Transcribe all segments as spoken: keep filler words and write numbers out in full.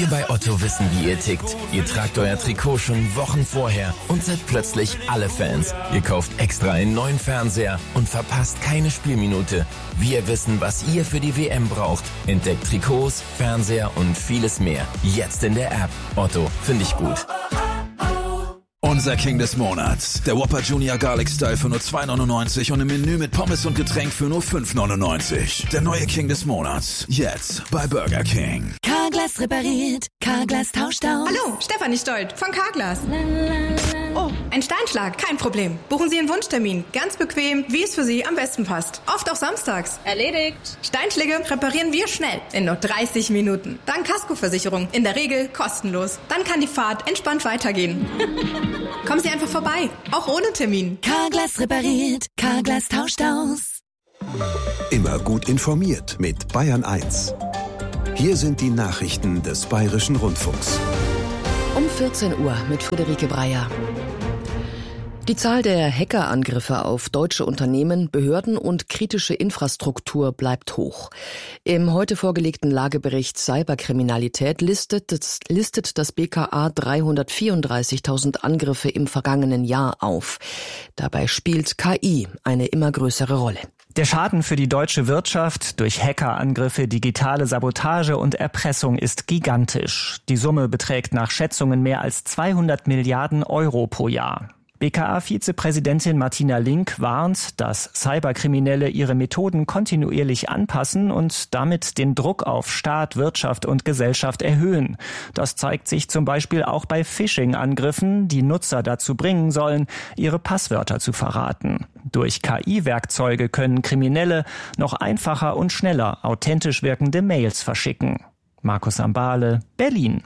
Wir bei Otto wissen, wie ihr tickt. Ihr tragt euer Trikot schon Wochen vorher und seid plötzlich alle Fans. Ihr kauft extra einen neuen Fernseher und verpasst keine Spielminute. Wir wissen, was ihr für die W M braucht. Entdeckt Trikots, Fernseher und vieles mehr. Jetzt in der App. Otto, finde ich gut. Unser King des Monats. Der Whopper Junior Garlic Style für nur zwei neunundneunzig und im Menü mit Pommes und Getränk für nur fünf neunundneunzig. Der neue King des Monats. Jetzt bei Burger King. Carglass repariert. Carglass tauscht aus. Hallo, Stefanie Stolt von Carglass. Oh, ein Steinschlag, kein Problem. Buchen Sie einen Wunschtermin. Ganz bequem, wie es für Sie am besten passt. Oft auch samstags. Erledigt. Steinschläge reparieren wir schnell. In nur dreißig Minuten. Dank Kaskoversicherung. In der Regel kostenlos. Dann kann die Fahrt entspannt weitergehen. Kommen Sie einfach vorbei. Auch ohne Termin. Carglass repariert. Carglass tauscht aus. Immer gut informiert mit Bayern eins. Hier sind die Nachrichten des Bayerischen Rundfunks. Um vierzehn Uhr mit Friederike Breyer. Die Zahl der Hackerangriffe auf deutsche Unternehmen, Behörden und kritische Infrastruktur bleibt hoch. Im heute vorgelegten Lagebericht Cyberkriminalität listet das, listet das B K A dreihundertvierunddreißigtausend Angriffe im vergangenen Jahr auf. Dabei spielt K I eine immer größere Rolle. Der Schaden für die deutsche Wirtschaft durch Hackerangriffe, digitale Sabotage und Erpressung ist gigantisch. Die Summe beträgt nach Schätzungen mehr als zweihundert Milliarden Euro pro Jahr. B K A-Vizepräsidentin Martina Link warnt, dass Cyberkriminelle ihre Methoden kontinuierlich anpassen und damit den Druck auf Staat, Wirtschaft und Gesellschaft erhöhen. Das zeigt sich zum Beispiel auch bei Phishing-Angriffen, die Nutzer dazu bringen sollen, ihre Passwörter zu verraten. Durch K I-Werkzeuge können Kriminelle noch einfacher und schneller authentisch wirkende Mails verschicken. Markus Ambale, Berlin.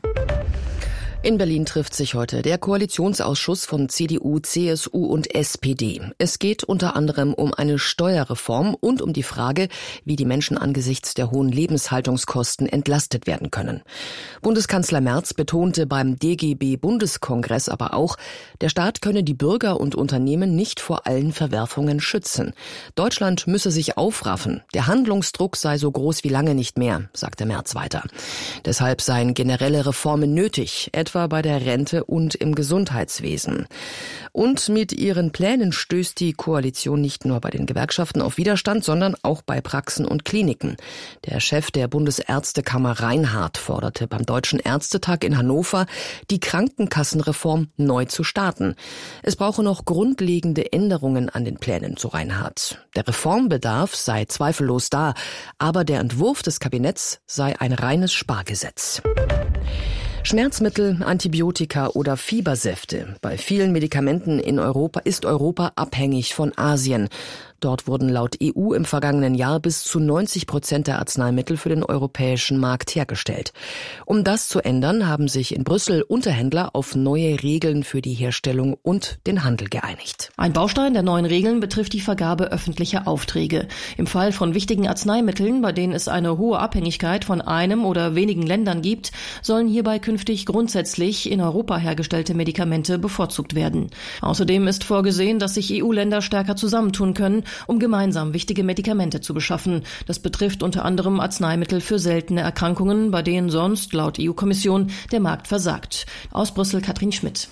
In Berlin trifft sich heute der Koalitionsausschuss von C D U, C S U und S P D. Es geht unter anderem um eine Steuerreform und um die Frage, wie die Menschen angesichts der hohen Lebenshaltungskosten entlastet werden können. Bundeskanzler Merz betonte beim D G B-Bundeskongress aber auch, der Staat könne die Bürger und Unternehmen nicht vor allen Verwerfungen schützen. Deutschland müsse sich aufraffen. Der Handlungsdruck sei so groß wie lange nicht mehr, sagte Merz weiter. Deshalb seien generelle Reformen nötig, etwa bei der Rente und im Gesundheitswesen. Und mit ihren Plänen stößt die Koalition nicht nur bei den Gewerkschaften auf Widerstand, sondern auch bei Praxen und Kliniken. Der Chef der Bundesärztekammer Reinhardt forderte beim Deutschen Ärztetag in Hannover, die Krankenkassenreform neu zu starten. Es brauche noch grundlegende Änderungen an den Plänen, so Reinhardt. Der Reformbedarf sei zweifellos da, aber der Entwurf des Kabinetts sei ein reines Spargesetz. Schmerzmittel, Antibiotika oder Fiebersäfte. Bei vielen Medikamenten in Europa ist Europa abhängig von Asien. Dort wurden laut E U im vergangenen Jahr bis zu neunzig Prozent der Arzneimittel für den europäischen Markt hergestellt. Um das zu ändern, haben sich in Brüssel Unterhändler auf neue Regeln für die Herstellung und den Handel geeinigt. Ein Baustein der neuen Regeln betrifft die Vergabe öffentlicher Aufträge. Im Fall von wichtigen Arzneimitteln, bei denen es eine hohe Abhängigkeit von einem oder wenigen Ländern gibt, sollen hierbei künftig grundsätzlich in Europa hergestellte Medikamente bevorzugt werden. Außerdem ist vorgesehen, dass sich E U-Länder stärker zusammentun können, um gemeinsam wichtige Medikamente zu beschaffen. Das betrifft unter anderem Arzneimittel für seltene Erkrankungen, bei denen sonst, laut E U-Kommission, der Markt versagt. Aus Brüssel Katrin Schmidt.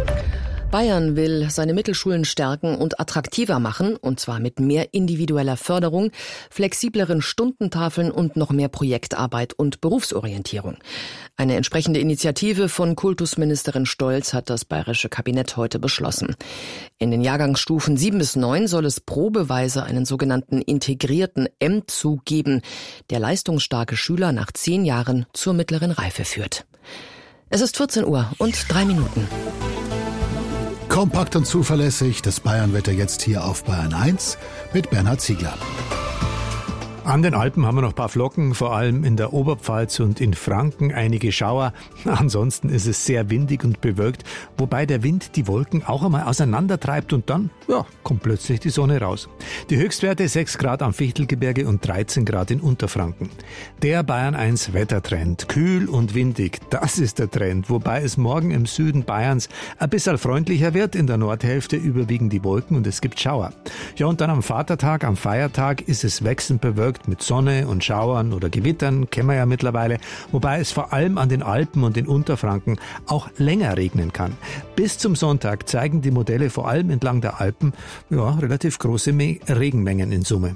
Bayern will seine Mittelschulen stärken und attraktiver machen, und zwar mit mehr individueller Förderung, flexibleren Stundentafeln und noch mehr Projektarbeit und Berufsorientierung. Eine entsprechende Initiative von Kultusministerin Stolz hat das bayerische Kabinett heute beschlossen. In den Jahrgangsstufen sieben bis neun soll es probeweise einen sogenannten integrierten M-Zug geben, der leistungsstarke Schüler nach zehn Jahren zur mittleren Reife führt. Es ist vierzehn Uhr und drei Minuten. Kompakt und zuverlässig, das Bayernwetter jetzt hier auf Bayern eins mit Bernhard Ziegler. An den Alpen haben wir noch ein paar Flocken, vor allem in der Oberpfalz und in Franken einige Schauer. Ansonsten ist es sehr windig und bewölkt, wobei der Wind die Wolken auch einmal auseinandertreibt und dann, ja, kommt plötzlich die Sonne raus. Die Höchstwerte sechs Grad am Fichtelgebirge und dreizehn Grad in Unterfranken. Der Bayern eins Wettertrend, kühl und windig, das ist der Trend, wobei es morgen im Süden Bayerns ein bisschen freundlicher wird. In der Nordhälfte überwiegen die Wolken und es gibt Schauer. Ja, und dann am Vatertag, am Feiertag ist es wechselnd bewölkt. bewölkt mit Sonne und Schauern oder Gewittern, kennen wir ja mittlerweile, wobei es vor allem an den Alpen und in Unterfranken auch länger regnen kann. Bis zum Sonntag zeigen die Modelle vor allem entlang der Alpen ja, relativ große Me- Regenmengen in Summe.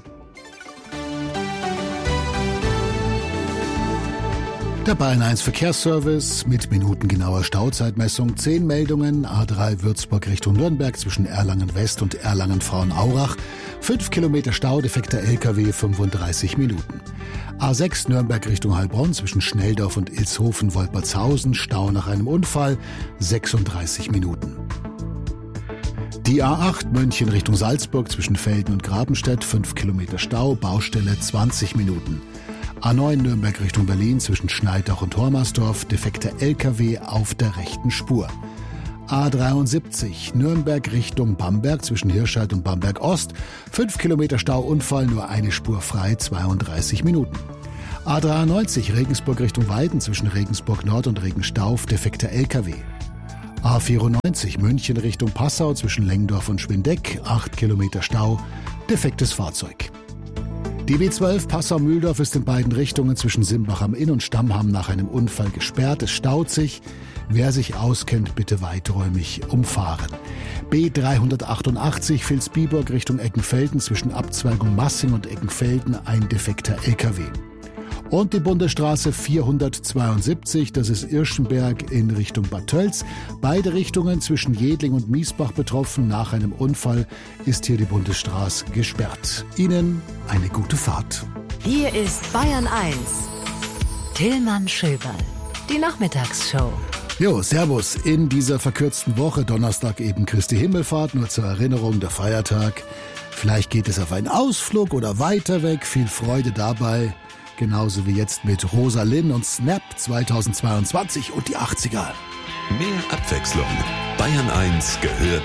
Der Bayern eins Verkehrsservice mit minutengenauer Stauzeitmessung. Zehn Meldungen. A drei Würzburg Richtung Nürnberg zwischen Erlangen West und Erlangen Frauenaurach. Fünf Kilometer Stau, defekter L K W, fünfunddreißig Minuten. A sechs Nürnberg Richtung Heilbronn zwischen Schnelldorf und Ilshofen-Wolpertshausen. Stau nach einem Unfall, sechsunddreißig Minuten. Die A acht München Richtung Salzburg zwischen Velden und Grabenstedt. Fünf Kilometer Stau, Baustelle, zwanzig Minuten. A neun Nürnberg Richtung Berlin zwischen Schneidach und Hormersdorf, defekter L K W auf der rechten Spur. A dreiundsiebzig Nürnberg Richtung Bamberg zwischen Hirscheid und Bamberg Ost, fünf Kilometer Stau, Unfall, nur eine Spur frei, zweiunddreißig Minuten. A dreiundneunzig Regensburg Richtung Weiden zwischen Regensburg Nord und Regenstauf, defekter L K W. A vierundneunzig München Richtung Passau zwischen Lengdorf und Schwindeck, acht Kilometer Stau, defektes Fahrzeug. Die B zwölf Passau-Mühldorf ist in beiden Richtungen zwischen Simbach am Inn und Stammham nach einem Unfall gesperrt. Es staut sich. Wer sich auskennt, bitte weiträumig umfahren. B dreihundertachtundachtzig Vilsbiburg Richtung Eckenfelden zwischen Abzweigung Massing und Eckenfelden, ein defekter L K W. Und die Bundesstraße vierhundertzweiundsiebzig, das ist Irschenberg in Richtung Bad Tölz. Beide Richtungen zwischen Jedling und Miesbach betroffen. Nach einem Unfall ist hier die Bundesstraße gesperrt. Ihnen eine gute Fahrt. Hier ist Bayern eins. Tillmann Schöberl, die Nachmittagsshow. Jo, servus. In dieser verkürzten Woche, Donnerstag eben Christi Himmelfahrt, nur zur Erinnerung, der Feiertag. Vielleicht geht es auf einen Ausflug oder weiter weg. Viel Freude dabei. Genauso wie jetzt mit Rosalind und Snap zweitausendzweiundzwanzig und die achtziger. Mehr Abwechslung. Bayern eins gehört